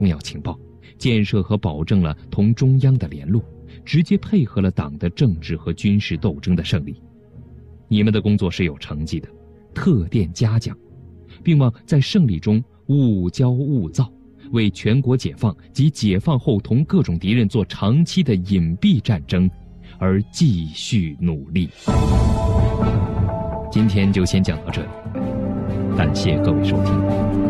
重要情报，建设和保证了同中央的联络，直接配合了党的政治和军事斗争的胜利。你们的工作是有成绩的，特电嘉奖，并望在胜利中勿骄勿躁，为全国解放及解放后同各种敌人做长期的隐蔽战争而继续努力。今天就先讲到这里，感谢各位收听。